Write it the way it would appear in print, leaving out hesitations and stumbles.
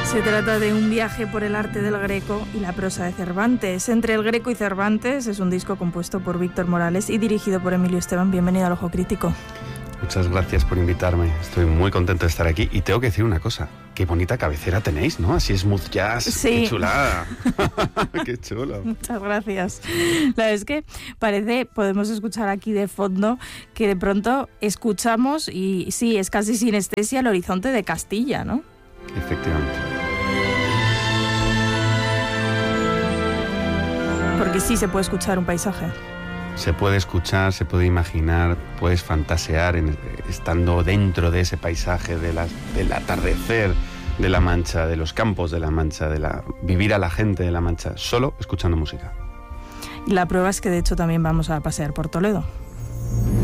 Se trata de un viaje por el arte del Greco y la prosa de Cervantes. Entre el Greco y Cervantes es un disco compuesto por Víctor Morales y dirigido por Emilio Esteban. Bienvenido al Ojo Crítico. Muchas gracias por invitarme. Estoy muy contento de estar aquí. Y tengo que decir una cosa. Qué bonita cabecera tenéis, ¿no? Así smooth jazz. Sí. Qué chulada. Qué chulo. Muchas gracias. La verdad es que podemos escuchar aquí de fondo que de pronto escuchamos, y sí, es casi sinestesia, el horizonte de Castilla, ¿no? Efectivamente. Porque sí se puede escuchar un paisaje. Se puede escuchar, se puede imaginar, puedes fantasear estando dentro de ese paisaje del atardecer de La Mancha, de los campos de La Mancha, vivir a la gente de La Mancha, solo escuchando música. Y la prueba es que de hecho también vamos a pasear por Toledo.